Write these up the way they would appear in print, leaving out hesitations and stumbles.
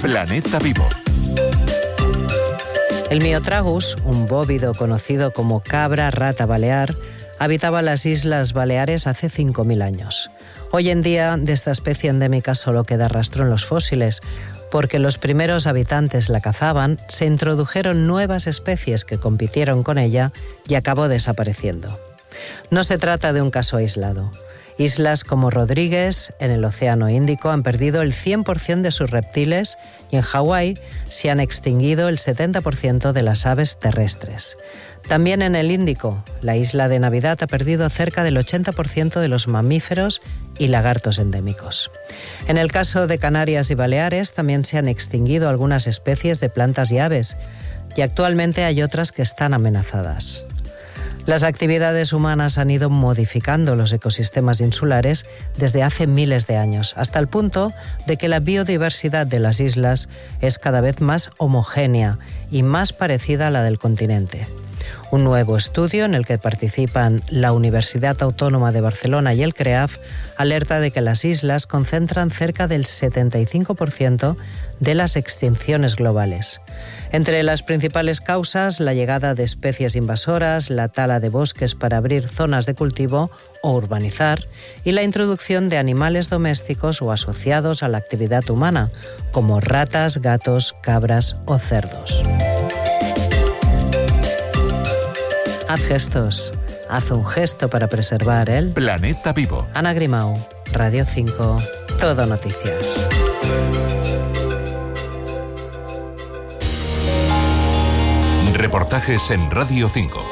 Planeta Vivo. El Myotragus, un bóvido conocido como cabra rata balear, habitaba las Islas Baleares hace 5.000 años. Hoy en día, de esta especie endémica solo queda rastro en los fósiles, porque los primeros habitantes la cazaban, se introdujeron nuevas especies que compitieron con ella y acabó desapareciendo. No se trata de un caso aislado. Islas como Rodríguez, en el Océano Índico, han perdido el 100% de sus reptiles y en Hawái se han extinguido el 70% de las aves terrestres. También en el Índico, la isla de Navidad ha perdido cerca del 80% de los mamíferos y lagartos endémicos. En el caso de Canarias y Baleares también se han extinguido algunas especies de plantas y aves, y actualmente hay otras que están amenazadas. Las actividades humanas han ido modificando los ecosistemas insulares desde hace miles de años, hasta el punto de que la biodiversidad de las islas es cada vez más homogénea y más parecida a la del continente. Un nuevo estudio en el que participan la Universidad Autónoma de Barcelona y el CREAF alerta de que las islas concentran cerca del 75% de las extinciones globales. Entre las principales causas, la llegada de especies invasoras, la tala de bosques para abrir zonas de cultivo o urbanizar y la introducción de animales domésticos o asociados a la actividad humana, como ratas, gatos, cabras o cerdos. Haz gestos. Haz un gesto para preservar el Planeta Vivo. Ana Grimau, Radio 5, Todo Noticias. Reportajes en Radio 5.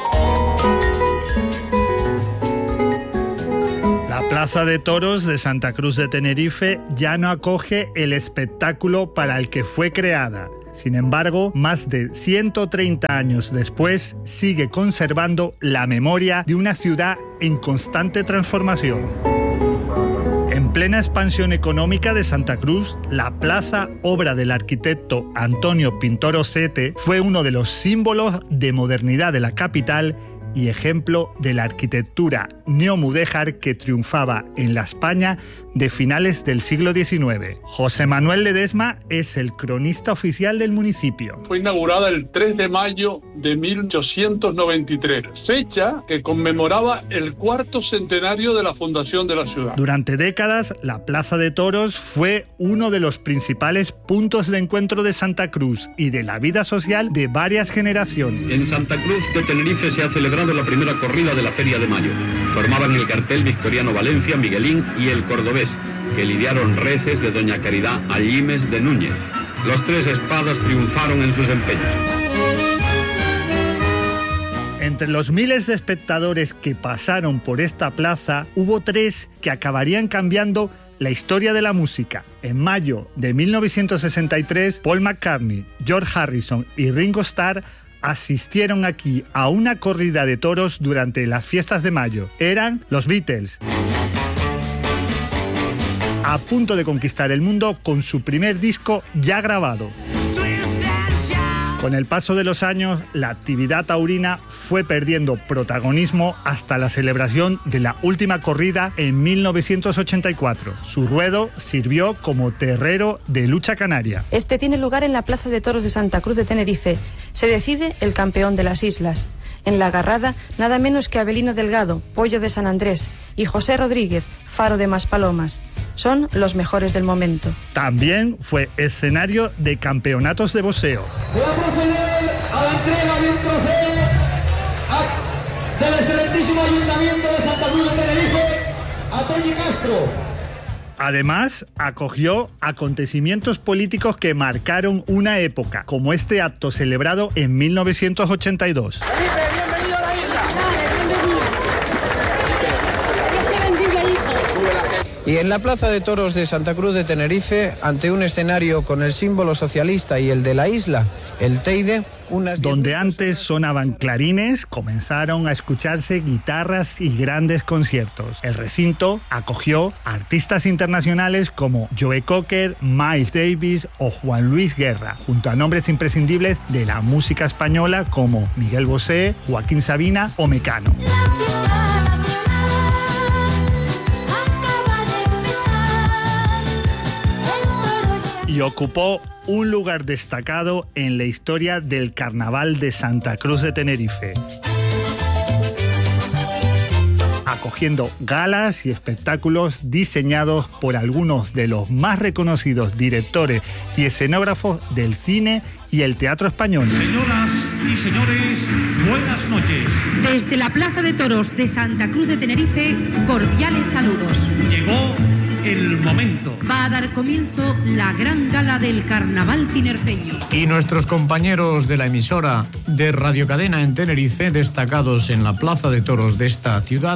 La Plaza de Toros de Santa Cruz de Tenerife ya no acoge el espectáculo para el que fue creada. Sin embargo, más de 130 años después, sigue conservando la memoria de una ciudad en constante transformación. En plena expansión económica de Santa Cruz, la plaza, obra del arquitecto Antonio Pintor Osete, fue uno de los símbolos de modernidad de la capital y ejemplo de la arquitectura neomudéjar que triunfaba en la España de finales del siglo XIX. José Manuel Ledesma es el cronista oficial del municipio. Fue inaugurada el 3 de mayo de 1893, fecha que conmemoraba el cuarto centenario de la fundación de la ciudad. Durante décadas, la Plaza de Toros fue uno de los principales puntos de encuentro de Santa Cruz y de la vida social de varias generaciones. En Santa Cruz de Tenerife se ha celebrado la primera corrida de la Feria de Mayo. Formaban el cartel Victoriano Valencia, Miguelín y el Cordobés, que lidiaron reses de Doña Caridad Allimes de Núñez. Los tres espadas triunfaron en sus empeños. Entre los miles de espectadores que pasaron por esta plaza, hubo tres que acabarían cambiando la historia de la música. En mayo de 1963, Paul McCartney, George Harrison y Ringo Starr asistieron aquí a una corrida de toros durante las fiestas de mayo. Eran los Beatles, a punto de conquistar el mundo con su primer disco ya grabado. Con el paso de los años, la actividad taurina fue perdiendo protagonismo hasta la celebración de la última corrida en 1984. Su ruedo sirvió como terrero de lucha canaria. Este tiene lugar en la Plaza de Toros de Santa Cruz de Tenerife. Se decide el campeón de las islas. En la agarrada, nada menos que Abelino Delgado, Pollo de San Andrés, y José Rodríguez, Faro de Maspalomas. Son los mejores del momento. También fue escenario de campeonatos de boxeo. Se va a proceder a la entrega de un trofeo del excelentísimo Ayuntamiento de Santa Cruz de Tenerife a Toñi Castro. Además, acogió acontecimientos políticos que marcaron una época, como este acto celebrado en 1982. Bienvenido a la isla. Y en la Plaza de Toros de Santa Cruz de Tenerife, ante un escenario con el símbolo socialista y el de la isla, el Teide, donde antes sonaban clarines, comenzaron a escucharse guitarras y grandes conciertos. El recinto acogió a artistas internacionales como Joe Cocker, Miles Davis o Juan Luis Guerra, junto a nombres imprescindibles de la música española como Miguel Bosé, Joaquín Sabina o Mecano. y ocupó un lugar destacado en la historia del Carnaval de Santa Cruz de Tenerife, acogiendo galas y espectáculos diseñados por algunos de los más reconocidos directores y escenógrafos del cine y el teatro español. Señoras y señores, buenas noches. Desde la Plaza de Toros de Santa Cruz de Tenerife, cordiales saludos. Llegó el momento. Va a dar comienzo la gran gala del Carnaval tinerfeño. Y nuestros compañeros de la emisora de Radio Cadena en Tenerife, destacados en la Plaza de Toros de esta ciudad.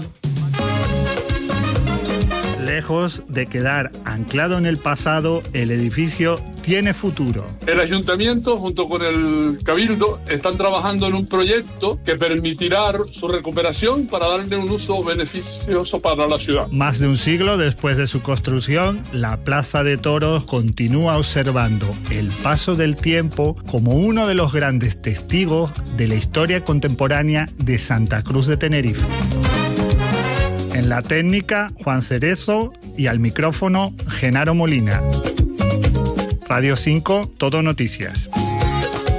Lejos de quedar anclado en el pasado, el edificio tiene futuro. El ayuntamiento junto con el Cabildo están trabajando en un proyecto que permitirá su recuperación para darle un uso beneficioso para la ciudad. Más de un siglo después de su construcción, la Plaza de Toros continúa observando el paso del tiempo como uno de los grandes testigos de la historia contemporánea de Santa Cruz de Tenerife. En la técnica, Juan Cerezo, y al micrófono, Genaro Molina. Radio 5, Todo Noticias.